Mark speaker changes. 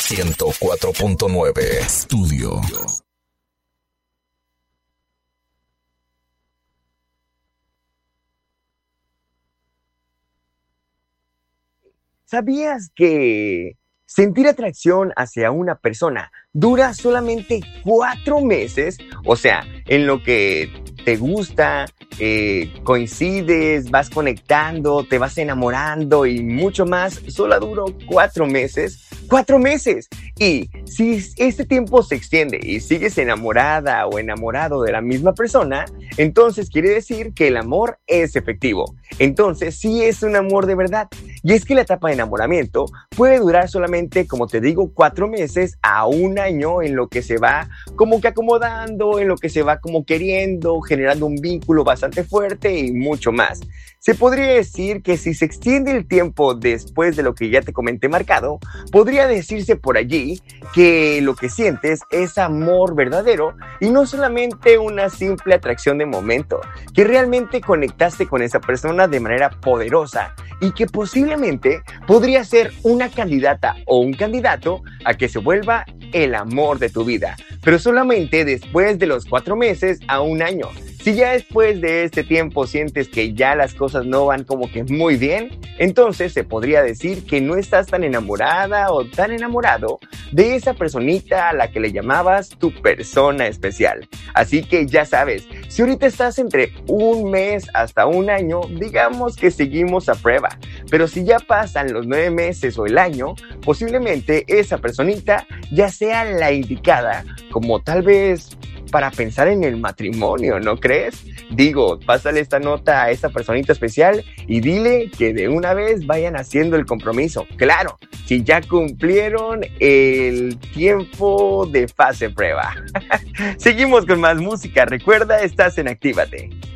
Speaker 1: 104.9 Estudio.
Speaker 2: ¿Sabías que sentir atracción hacia una persona dura solamente 4 meses? O sea, en lo que te gusta, coincides, vas conectando, te vas enamorando y mucho más, solo duró 4 meses. 4 meses. Y si este tiempo se extiende y sigues enamorada o enamorado de la misma persona, entonces quiere decir que el amor es efectivo. Entonces sí es un amor de verdad. Y es que la etapa de enamoramiento puede durar solamente, como te digo, 4 meses a 1 año, en lo que se va como que acomodando, en lo que se va como queriendo, generando un vínculo bastante fuerte y mucho más. Se podría decir que si se extiende el tiempo después de lo que ya te comenté marcado, podría decirse por allí que lo que sientes es amor verdadero y no solamente una simple atracción de momento, que realmente conectaste con esa persona de manera poderosa y que posiblemente podría ser una candidata o un candidato a que se vuelva el amor de tu vida, pero solamente después de los 4 meses a 1 año. Si ya después de este tiempo sientes que ya las cosas no van como que muy bien, entonces se podría decir que no estás tan enamorada o tan enamorado de esa personita a la que le llamabas tu persona especial. Así que ya sabes, si ahorita estás entre 1 mes hasta 1 año, digamos que seguimos a prueba. Pero si ya pasan los 9 meses o el año, posiblemente esa personita ya sea la indicada, como tal vez para pensar en el matrimonio, ¿no crees? Digo, pásale esta nota a esa personita especial y dile que de una vez vayan haciendo el compromiso. Claro, si ya cumplieron el tiempo de fase prueba. Seguimos con más música. Recuerda, estás en Actívate.